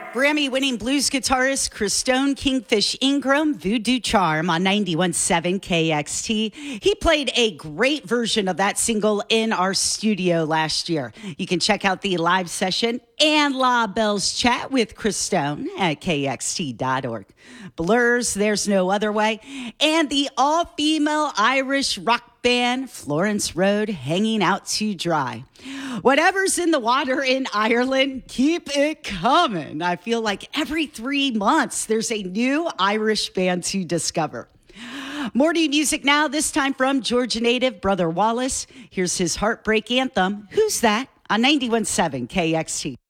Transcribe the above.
Grammy-winning blues guitarist Christone Kingfish Ingram, Voodoo Charm on 91.7 KXT. He played a great version of that single in our studio last year. You can check out the live session and La Belle's chat with Christone at KXT.org. Blur's There's No Other Way, and the all-female Irish rock band Florence Road Hanging Out to Dry. Whatever's in the water in Ireland, keep it coming. I feel like every 3 months there's a new Irish band to discover. More new music now, this time from Georgia native Brother Wallace. Here's his heartbreak anthem, Who's That? On 91.7 KXT.